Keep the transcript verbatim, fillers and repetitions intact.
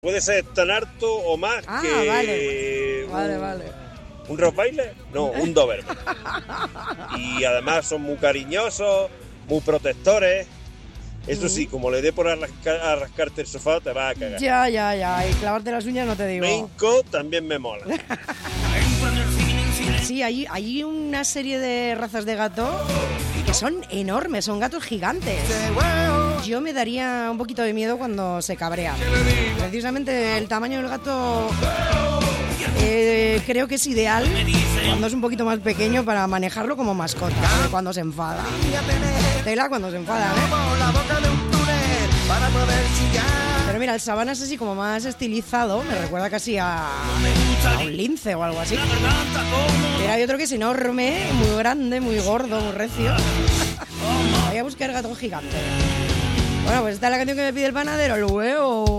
Puede ser tan alto o más ah, que vale. un, Vale, vale. un Rottweiler, no, un Doberman. Y además son muy cariñosos, muy protectores. Eso sí, como le dé por arrascar, a rascarte el sofá, te vas a cagar. Ya, ya, ya. Y clavarte las uñas no te digo. Maine Coon también me mola. Sí, hay, hay una serie de razas de gato que son enormes, son gatos gigantes. Yo me daría un poquito de miedo cuando se cabrea. Precisamente el tamaño del gato eh, creo que es ideal cuando es un poquito más pequeño para manejarlo como mascota, cuando se enfada. Tela cuando se enfada, ¿eh? Pero mira, el sabana es así como más estilizado, me recuerda casi a, a un lince o algo así. Pero hay otro que es enorme, muy grande, muy gordo, muy recio. Voy a buscar gato gigante. Bueno, pues esta es la canción que me pide el panadero, luego.